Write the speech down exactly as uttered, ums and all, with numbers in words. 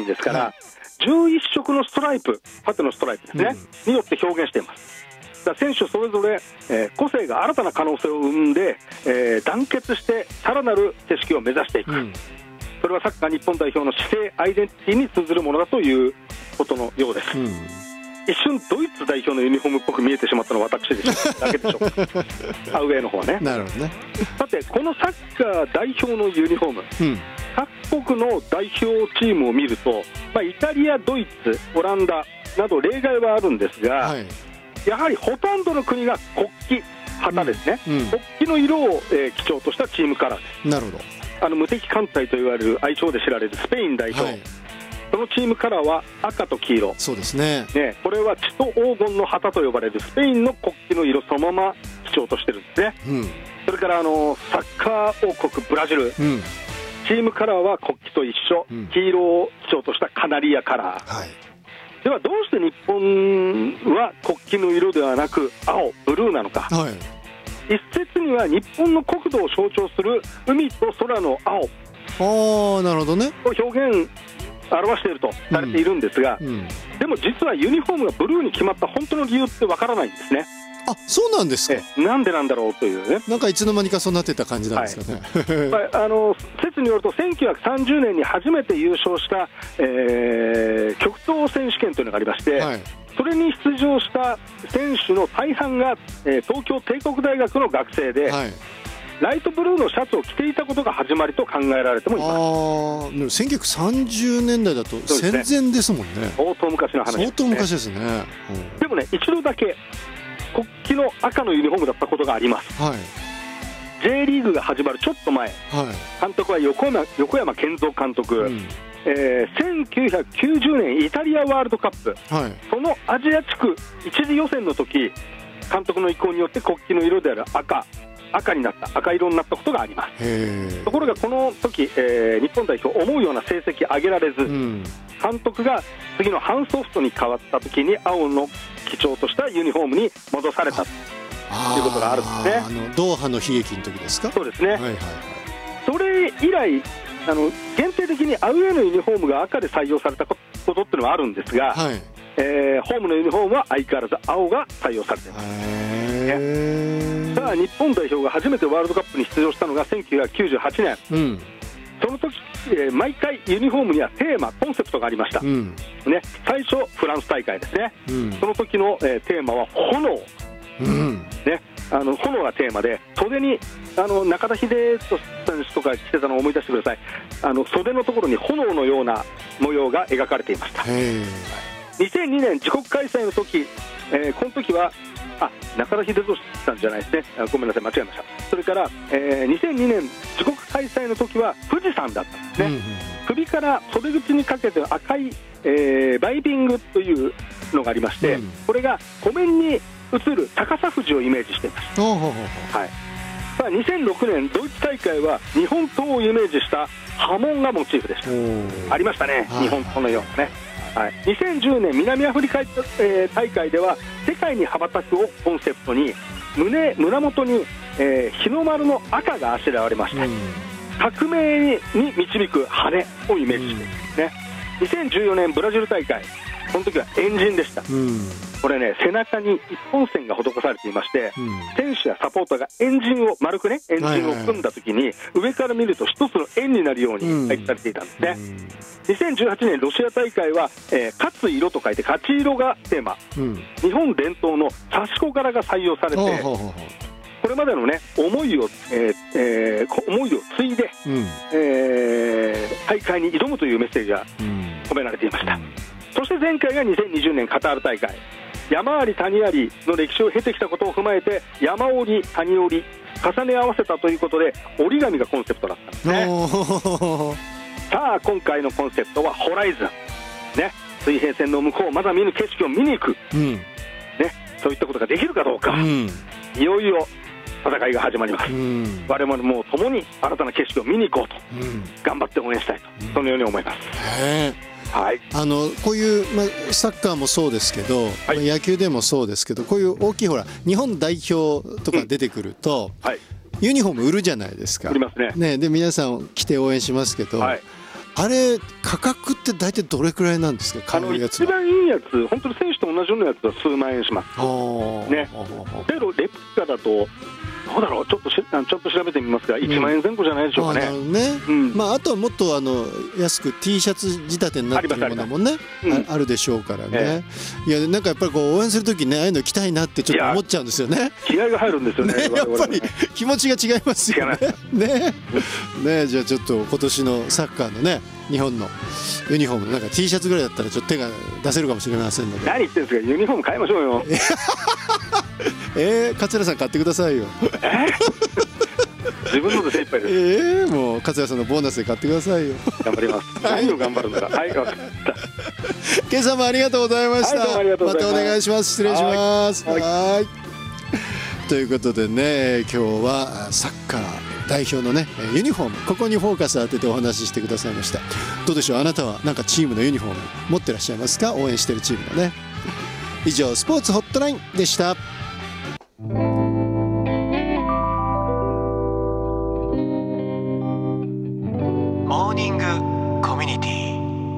ですから、 はい、 じゅういっしょくのストライプ、縦のストライプですね、うん、によって表現しています。だから選手それぞれ、えー、個性が新たな可能性を生んで、えー、団結してさらなる景色を目指していく、うん、それはサッカー日本代表の姿勢、アイデンティティに通ずるものだということのようです、うん、一瞬ドイツ代表のユニフォームっぽく見えてしまったのは私でしだけでしょうアウェーの方はね。 なるほどね。 さてこのサッカー代表のユニフォーム、うん、各国の代表チームを見ると、まあ、イタリア、ドイツ、オランダなど例外はあるんですが、はい、やはりほとんどの国が国旗、旗ですね、うんうん、国旗の色を、えー、基調としたチームカラーです。 なるほど。 あの無敵艦隊と言われる愛称で知られるスペイン代表、はい、そのチームカラーは赤と黄色。 そうですね。 ね、これは血と黄金の旗と呼ばれるスペインの国旗の色そのまま基調としてるんですね、うん、それからあのサッカー王国ブラジル、うん、チームカラーは国旗と一緒、うん、黄色を基調としたカナリアカラー、はい、ではどうして日本は国旗の色ではなく青、ブルーなのか、はい、一説には日本の国土を象徴する海と空の青、 あー、なるほどね、 を表現表しているとされているんですが、うんうん、でも実はユニフォームがブルーに決まった本当の理由ってわからないんですね。 あ、そうなんですか。 えなんでなんだろうというね。 なんかいつの間にかそうなってた感じなんですかね、 はい、あの説によるとせんきゅうひゃくさんじゅうねんに初めて優勝した、えー、極東選手権というのがありまして、はい、それに出場した選手の大半が、えー、東京帝国大学の学生で、はい、ライトブルーのシャツを着ていたことが始まりと考えられてもいます。 あ、せんきゅうひゃくさんじゅうねんだいだと戦前ですもんね。 相当昔の話ですね。 相当昔ですね、 うん、でもね、一度だけ国旗の赤のユニフォームだったことがあります、はい、J リーグが始まるちょっと前、はい、監督は横山、横山健三監督、うん、えー、せんきゅうひゃくきゅうじゅうねんイタリアワールドカップ、はい、そのアジア地区一次予選の時、監督の意向によって国旗の色である赤赤になった赤色になったことがあります。ところがこの時、えー、日本代表思うような成績上げられず、うん、監督が次のハンソフトに変わった時に青の基調としたユニフォームに戻されたということがあるんですね。 あのドーハの悲劇の時ですか。 そうですね、はいはいはい、それ以来あの限定的にアウェーのユニフォームが赤で採用されたことっていうのはあるんですが、はい、えー、ホームのユニフォームは相変わらず青が採用されています、ね、さあ日本代表が初めてワールドカップに出場したのがせんきゅうひゃくきゅうじゅうはちねん、うん、その時、えー、毎回ユニフォームにはテーマ、コンセプトがありました、うんね、最初フランス大会ですね、うん、その時の、えー、テーマは炎、うんね、あの炎がテーマで、袖にあの中田英寿選手とか着てたのを思い出してください。あの袖のところに炎のような模様が描かれていました。にせんにねん自国開催の時、えー、この時はあ中田英寿さんじゃないですね、ごめんなさい間違えました。それから、えー、にせんにねん自国開催の時は富士山だったんですね、うんうん、首から袖口にかけて赤い、えー、バイビングというのがありまして、うん、これが湖面に映る高さ富士をイメージしています。はい、さあにせんろくねんドイツ大会は日本刀をイメージした波紋がモチーフでした。ありましたね、日本刀のようなね。はい、にせんじゅうねん南アフリカ、えー、大会では世界に羽ばたくをコンセプトに 胸, 胸元に、えー、日の丸の赤があしらわれました、うん、革命に導く羽をイメージしていますね、うん、にせんじゅうよねんブラジル大会、この時はエンジンでした、うん、これね背中に一本線が施されていまして、うん、選手やサポーターがエンジンを丸くねエンジンを組んだ時に上から見ると一つの円になるように配置されていたんですね、うんうん、にせんじゅうはちねんロシア大会は、えー、勝つ色と書いて勝ち色がテーマ、うん、日本伝統の刺し子柄が採用されて、ほうほうほう、これまでのね思いを、えーえー、思いを継いで、うん、えー、大会に挑むというメッセージが込められていました、うん、そして前回がにせんにじゅうねんカタール大会、山あり谷ありの歴史を経てきたことを踏まえて山折り谷折り重ね合わせたということで折り紙がコンセプトだったんですね。さあ今回のコンセプトはホライズン、ね、水平線の向こうまだ見ぬ景色を見に行く、うんね、そういったことができるかどうか、うん、いよいよ戦いが始まります、うん、我々も共に新たな景色を見に行こうと、うん、頑張って応援したいと、うん、そのように思います。 へー、はい、あのこういう、まあ、サッカーもそうですけど、はい、野球でもそうですけど、こういう大きいほら日本代表とか出てくると、うん、はい、ユニフォーム売るじゃないですか。売りますね。ねで皆さん来て応援しますけど、はい、 あれ価格って大体どれくらいなんですか？ あの一番いいやつ、本当に選手と同じようなやつは数万円しますね。けどレプリカだとどうだろう、ちょっとしちょっと調べてみますが、いちまんえんぜん後じゃないでしょうかね。 うん、あ, ねうん、まあ、あとはもっとあの安く T シャツ仕立てになってるものもね あ, あ, あ, あるでしょうからね、ええ、いやなんかやっぱりこう応援するときね、ああいうの着たいなってちょっと思っちゃうんですよね。 気合が入るんですよ ね, ねやっぱり気持ちが違いますよね。ねねじゃあちょっと今年のサッカーのね日本のユニフォームのなんか T シャツぐらいだったらちょっと手が出せるかもしれませんので。 何言ってんですか、ユニフォーム買いましょうよ。 えー、桂さん買ってくださいよ。 自分ので精一杯です。 えー、もう桂さんのボーナスで買ってくださいよ。 頑張ります。何を頑張るのか。はい、分かった。 今朝もありがとうございました。 はい、どうもありがとうございます。 またお願いします。失礼します。はい。はいということでね、今日はサッカー代表のねユニフォーム、ここにフォーカス当ててお話ししてくださいました。どうでしょう、あなたはなんかチームのユニフォーム持ってらっしゃいますか？応援してるチームのね。以上スポーツホットラインでした。モーニングコミュニティ。